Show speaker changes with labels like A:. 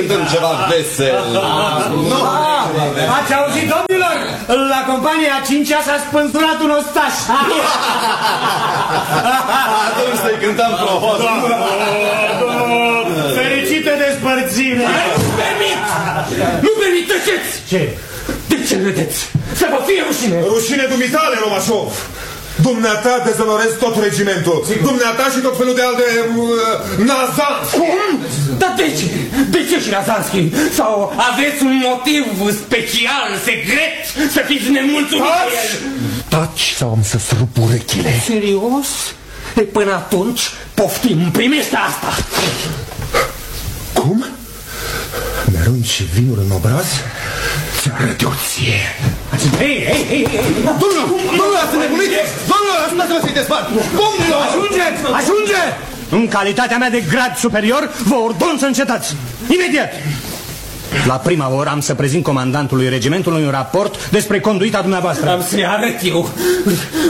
A: cântăm ceva vesel.
B: Ați auzit, domnilor? La compania a 5-a s-a spânzurat un ostaș.
A: Atunci să-i cântăm frumos.
B: Fericită despărțire.
C: Nu permit, tăceți!
B: Ce?
C: De ce râdeți? Să vă fie rușine!
D: Rușine dumitale, Romașov! Dumneata dezonorezi tot regimentul. Dumneata și tot felul de alte Nazanski.
C: Cum? Dar de ce? De ce și Nazanski? Sau aveți un motiv special, secret, să fiți nemulțumiți de el? Taci sau am să-ți rup urechile. Serios? E, până atunci, poftim, primește asta.
D: Cum? Mi-arunci vinul în obraz?
C: Ți arăt eu ție. Hei!
A: Domnul, ați nebunit? Domnul, ajutați-mă să-i despart! Domnul!
B: Ajunge! În calitatea mea de grad superior, vă ordon să încetați. Imediat! La prima oră am să prezint comandantului regimentului un raport despre conduita dumneavoastră.
C: Am să-i arăt eu.